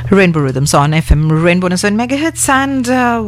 Rainbow Rhythms on FM Rainbow 7 megahertz, and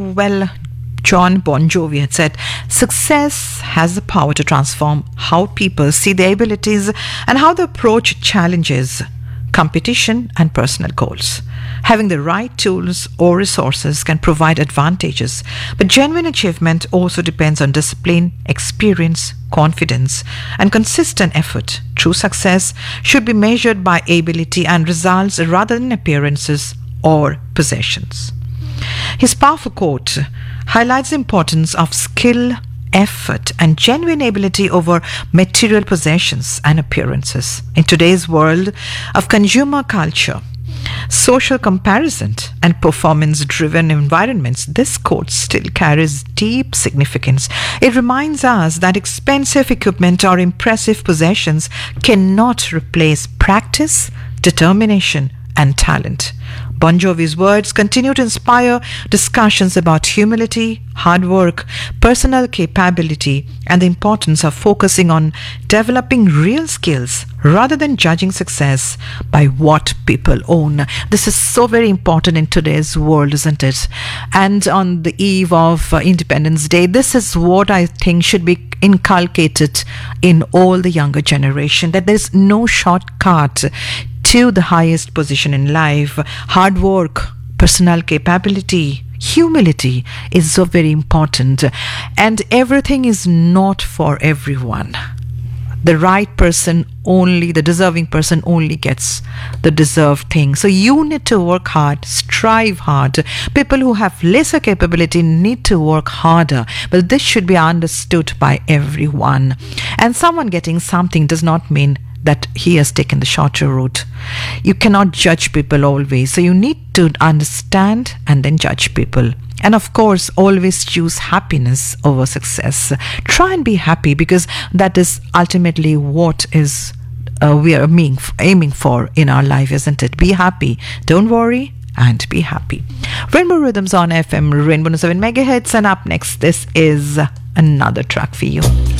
John Bon Jovi had said, success has the power to transform how people see their abilities and how they approach challenges, competition and personal goals. Having the right tools or resources can provide advantages, but genuine achievement also depends on discipline, experience, confidence, and consistent effort. True success should be measured by ability and results rather than appearances or possessions. His powerful quote highlights the importance of skill, effort, and genuine ability over material possessions and appearances. In today's world of consumer culture, social comparison, and performance-driven environments, this quote still carries deep significance. It reminds us that expensive equipment or impressive possessions cannot replace practice, determination, and talent. Bon Jovi's words continue to inspire discussions about humility, hard work, personal capability, and the importance of focusing on developing real skills rather than judging success by what people own. This is so very important in today's world, isn't it? And on the eve of Independence Day, this is what I think should be inculcated in all the younger generation, that there's no shortcut to the highest position in life. Hard work, personal capability, humility is so very important, and everything is not for everyone. The right person only, the deserving person only gets the deserved thing. So you need to work hard, strive hard. People who have lesser capability need to work harder, but this should be understood by everyone. And someone getting something does not mean that he has taken the shorter route. You cannot judge people always, so you need to understand and then judge people. And of course, always choose happiness over success. Try and be happy, because that is ultimately what is we are aiming for in our life, isn't it? Be happy, don't worry, and be happy. Rainbow Rhythms on FM Rainbow 7 megahertz, and up next, this is another track for you.